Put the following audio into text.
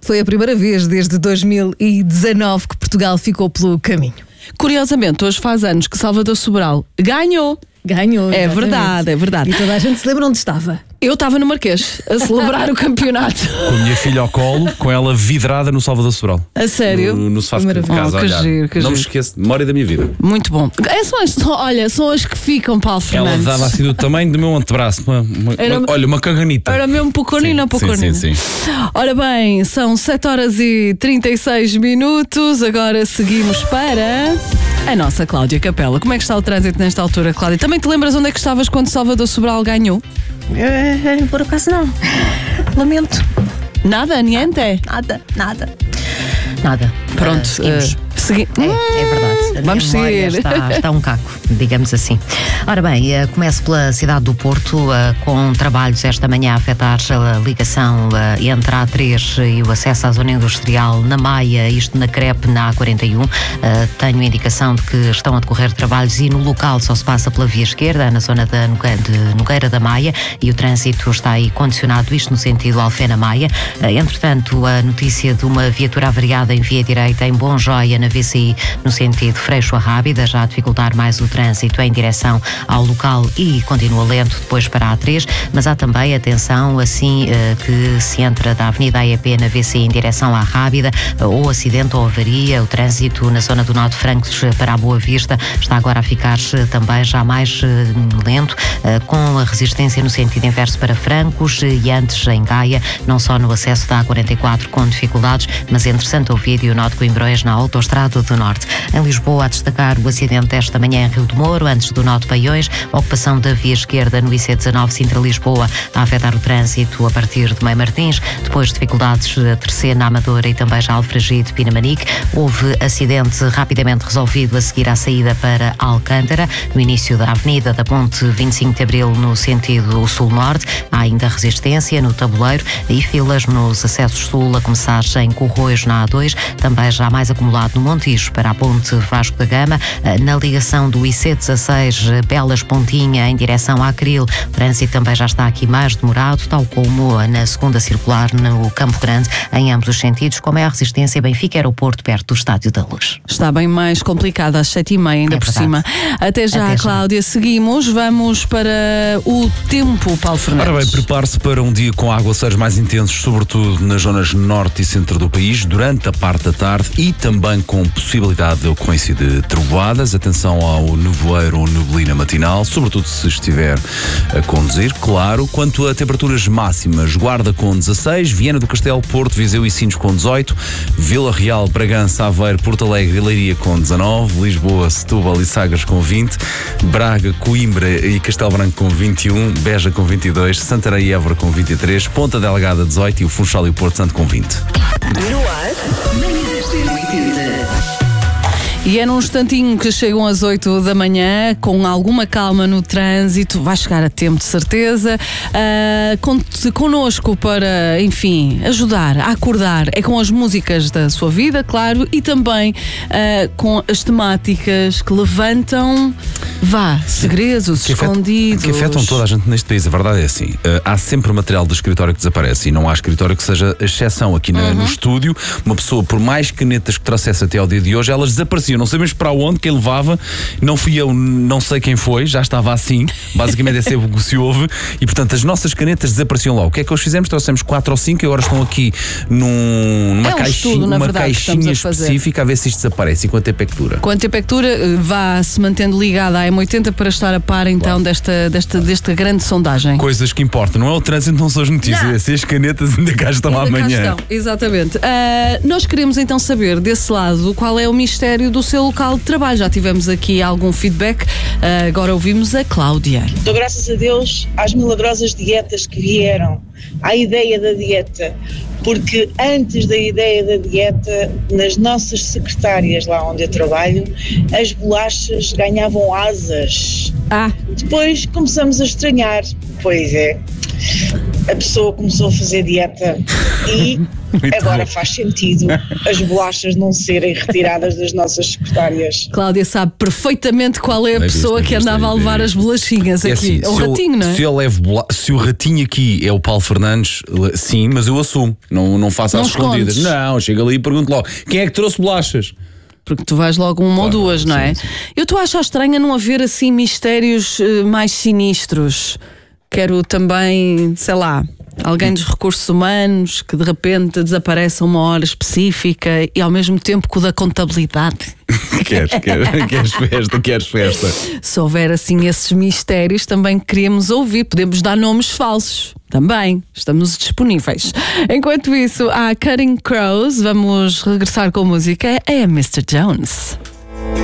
Foi a primeira vez desde 2019 que Portugal ficou pelo caminho. Curiosamente, hoje faz anos que Salvador Sobral ganhou. Ganhou. É verdade, é verdade. E toda a gente se lembra onde estava. Eu estava no Marquês a celebrar o campeonato. Com a minha filha ao colo, com ela vidrada no Salvador Sobral. A sério? No sofá de casa, que olhar. giro, que não me giro. esqueço, memória da minha vida. Muito bom. São as que ficam, Paulo Fernandes. Ela dava assim do tamanho do meu antebraço. Uma caganita. Era mesmo pequenina. Sim. Ora bem, são 7h36. Agora seguimos para a nossa Cláudia Capela. Como é que está o trânsito nesta altura, Cláudia? Também te lembras onde é que estavas quando Salvador Sobral ganhou? Por acaso não. Lamento. Nada, niente? Nada. Pronto, seguimos. É verdade. Vamos A memória seguir. está um caco, digamos assim. Ora bem, começo pela cidade do Porto, com trabalhos esta manhã a afetar a ligação entre a A3 e o acesso à zona industrial na Maia, isto na CREP, na A41. Tenho indicação de que estão a decorrer trabalhos e no local só se passa pela via esquerda, na zona de Nogueira da Maia, e o trânsito está aí condicionado, isto no sentido Alfena-Maia. Entretanto, a notícia de uma viatura avariada em via direita em Bom Joia, na VCI, no sentido Freixo a Rábida, já a dificultar mais o trânsito em direção ao local e continua lento depois para a A3, mas há também, atenção, assim que se entra da Avenida AEP na VCI em direção à Rábida, ou acidente ou avaria, o trânsito na zona do Nó de Francos para a Boa Vista está agora a ficar também já mais lento, com a resistência no sentido inverso para Francos e antes em Gaia, não só no acesso da A44 com dificuldades, mas entre Santo Ovídio e o Nó de Coimbrões na Autoestrada do Norte. Em Lisboa, a destacar o acidente esta manhã em Rio de Moro, antes do Nó de Baiões, ocupação da via esquerda no IC19 Sintra-Lisboa a afetar o trânsito a partir de Mãe Martins, depois dificuldades a terceira na Amadora e também já Alfragide, Pinamanique. Houve acidente rapidamente resolvido a seguir à saída para Alcântara, no início da Avenida da Ponte 25 de Abril no sentido sul-norte. Há ainda resistência no Tabuleiro e filas nos acessos sul, a começar em Corroios na A2, também já mais acumulado no Montijo para a Ponte Vasco da Gama, na ligação do IC16 Belas Pontinha em direção à Acril. O trânsito também já está aqui mais demorado, tal como na segunda circular no Campo Grande, em ambos os sentidos, como é a resistência Benfica-Aeroporto perto do Estádio da Luz. Está bem mais complicado às 7h30, ainda por cima. Até já, Cláudia. Seguimos, vamos para o tempo, Paulo Fernandes. Ora bem, prepare-se para um dia com aguaceiros mais intensos, sobretudo nas zonas norte e centro do país, durante a parte da tarde e também com possibilidade de ocorrência de trovoadas. Atenção ao nevoeiro ou neblina matinal, sobretudo se estiver a conduzir, claro. Quanto a temperaturas máximas, Guarda com 16, Viana do Castelo, Porto, Viseu e Sines com 18, Vila Real, Bragança, Aveiro, Porto Alegre e Leiria com 19, Lisboa, Setúbal e Sagres com 20, Braga, Coimbra e Castelo Branco com 21, Beja com 22, Santarém e Évora com 23, Ponta Delgada 18 e o Funchal e o Porto Santo com 20. E é num instantinho que chegam às 8 da manhã, com alguma calma no trânsito, vai chegar a tempo de certeza. Conte connosco para, enfim, ajudar a acordar. É com as músicas da sua vida, claro, e também com as temáticas que levantam, segredos escondidos. Que afetam toda a gente neste país. A verdade é assim, há sempre material do escritório que desaparece e não há escritório que seja exceção aqui no estúdio. Uma pessoa, por mais canetas que trouxesse até ao dia de hoje, elas desapareciam. Não sabemos para onde, quem levava, não fui eu, não sei quem foi, já estava assim, basicamente é sempre o que se ouve, e portanto as nossas canetas desapareciam lá. O que é que hoje fizemos? Trouxemos 4 ou 5 e agora estão aqui numa caixinha específica a ver se isto desaparece. E quanto tempo é que dura? Quanto tempo é que dura? Vá-se mantendo ligada à M80 para estar a par então desta grande sondagem. Coisas que importam, não é o trânsito, não são as notícias, é se as canetas ainda cá estão amanhã. Exatamente. Nós queremos então saber desse lado qual é o mistério do seu local de trabalho. Já tivemos aqui algum feedback, agora ouvimos a Cláudia. Dou graças a Deus às milagrosas dietas que vieram, à ideia da dieta, porque antes da ideia da dieta, nas nossas secretárias lá onde eu trabalho, as bolachas ganhavam asas. Depois começamos a estranhar, pois é. a pessoa começou a fazer dieta e agora faz sentido as bolachas não serem retiradas das nossas secretárias. Cláudia sabe perfeitamente qual é a pessoa que andava a levar as bolachinhas aqui. Assim, o ratinho, não é? Se o ratinho aqui é o Paulo Fernandes, sim, mas eu assumo. Não faço às escondidas. Não, chego ali e pergunto logo: quem é que trouxe bolachas? Porque tu vais logo uma ou duas, não é? Sim. Eu estou a achar estranho não haver assim mistérios mais sinistros. Quero também, sei lá, alguém dos recursos humanos que de repente desaparece a uma hora específica e ao mesmo tempo com o da contabilidade. Queres festa? Se houver assim esses mistérios, também queríamos ouvir. Podemos dar nomes falsos. Também estamos disponíveis. Enquanto isso, há Cutting Crows. Vamos regressar com a música. É Mr. Jones.